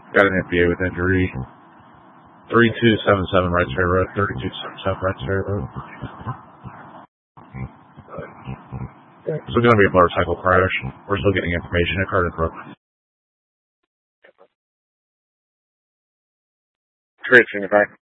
Got an FBA with injury. 3277 Right Straight Road. 3277 Right Straight Road. So it's going to be a motorcycle crash. We're still getting information. It occurred in Brooklyn. Great, signify.